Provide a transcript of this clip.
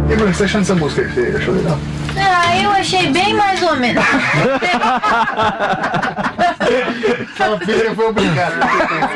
E Bruno, o que você achando dessa música aí? Você achou legal? Ah, eu achei bem mais ou menos. A filha foi obrigada.